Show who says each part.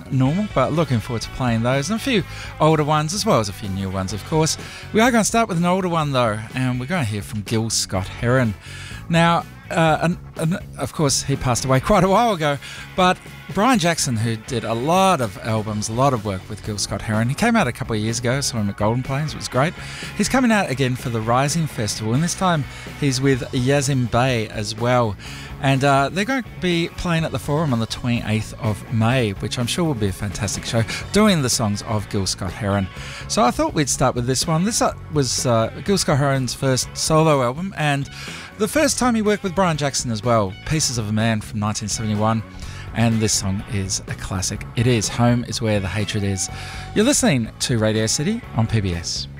Speaker 1: normal, but looking forward to playing those and a few older ones as well as a few new ones, of course. We are going to start with an older one though, and we're going to hear from Gil Scott-Heron. Now, and of course, he passed away quite a while ago, but Brian Jackson, who did a lot of albums, a lot of work with Gil Scott-Heron, he came out a couple of years ago, saw him at Golden Plains, it was great. He's coming out again for the Rising Festival, and this time he's with Yazim Bey as well. And they're going to be playing at the Forum on the 28th of May, which I'm sure will be a fantastic show, doing the songs of Gil Scott-Heron. So I thought we'd start with this one. This was Gil Scott-Heron's first solo album, and the first time he worked with Brian Jackson as well, Pieces of a Man from 1971. And this song is a classic. It is Home is Where the Hatred Is. You're listening to Radio City on PBS.